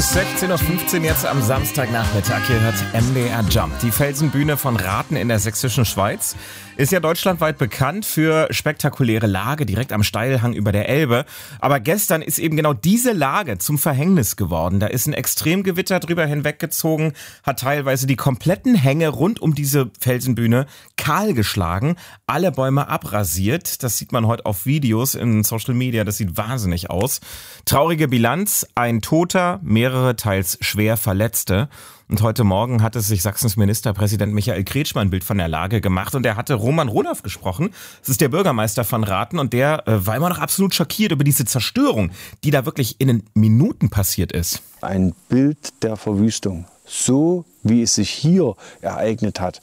16:15 Uhr jetzt am Samstagnachmittag. Hier hört MDR Jump. Die Felsenbühne von Rathen in der sächsischen Schweiz ist ja deutschlandweit bekannt für spektakuläre Lage direkt am Steilhang über der Elbe. Aber gestern ist eben genau diese Lage zum Verhängnis geworden. Da ist ein Extremgewitter drüber hinweggezogen, hat teilweise die kompletten Hänge rund um diese Felsenbühne kahl geschlagen, alle Bäume abrasiert. Das sieht man heute auf Videos in Social Media. Das sieht wahnsinnig aus. Traurige Bilanz, ein Toter, mehrere teils schwer Verletzte. Und heute Morgen hatte sich Sachsens Ministerpräsident Michael Kretschmer ein Bild von der Lage gemacht und er hatte Roman Roloff gesprochen. Das ist der Bürgermeister von Rathen und der war immer noch absolut schockiert über diese Zerstörung, die da wirklich in Minuten passiert ist. Ein Bild der Verwüstung, so wie es sich hier ereignet hat,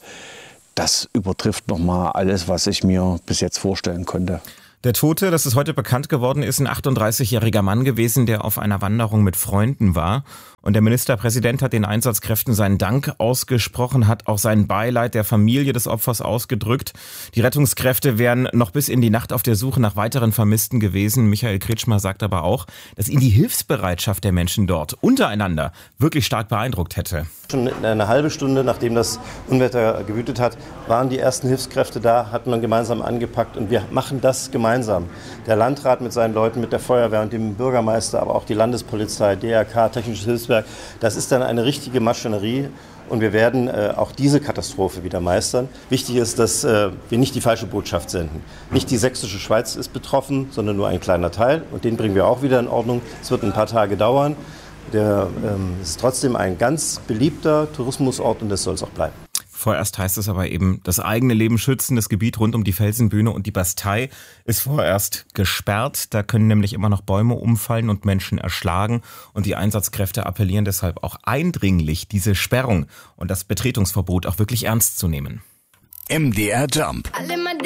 das übertrifft nochmal alles, was ich mir bis jetzt vorstellen konnte. Der Tote, das ist heute bekannt geworden, ist ein 38-jähriger Mann gewesen, der auf einer Wanderung mit Freunden war. Und der Ministerpräsident hat den Einsatzkräften seinen Dank ausgesprochen, hat auch sein Beileid der Familie des Opfers ausgedrückt. Die Rettungskräfte wären noch bis in die Nacht auf der Suche nach weiteren Vermissten gewesen. Michael Kretschmer sagt aber auch, dass ihn die Hilfsbereitschaft der Menschen dort untereinander wirklich stark beeindruckt hätte. Schon eine halbe Stunde, nachdem das Unwetter gewütet hat, waren die ersten Hilfskräfte da, hatten man gemeinsam angepackt und wir machen das gemeinsam. Der Landrat mit seinen Leuten, mit der Feuerwehr und dem Bürgermeister, aber auch die Landespolizei, DRK, Technisches Hilfswerk, das ist dann eine richtige Maschinerie und wir werden auch diese Katastrophe wieder meistern. Wichtig ist, dass wir nicht die falsche Botschaft senden. Nicht die sächsische Schweiz ist betroffen, sondern nur ein kleiner Teil und den bringen wir auch wieder in Ordnung. Es wird ein paar Tage dauern. Der ist trotzdem ein ganz beliebter Tourismusort und das soll es auch bleiben. Vorerst heißt es aber eben, das eigene Leben schützen. Das Gebiet rund um die Felsenbühne und die Bastei ist vorerst gesperrt. Da können nämlich immer noch Bäume umfallen und Menschen erschlagen. Und die Einsatzkräfte appellieren deshalb auch eindringlich, diese Sperrung und das Betretungsverbot auch wirklich ernst zu nehmen. MDR Jump.